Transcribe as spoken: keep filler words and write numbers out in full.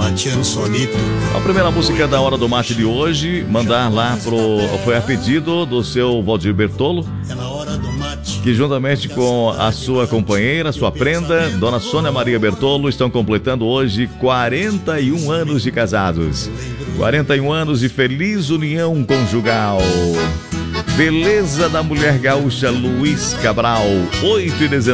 mateando solito. A primeira música da Hora do Mate de hoje, mandar lá pro... Foi a pedido do seu Valdir Bertolo, É na hora do mate. que juntamente com a sua companheira, sua prenda, Dona Sônia Maria Bertolo, estão completando hoje quarenta e um anos de casados. quarenta e um anos de feliz união conjugal. Beleza da mulher gaúcha Luiz Cabral, oito e dezenove.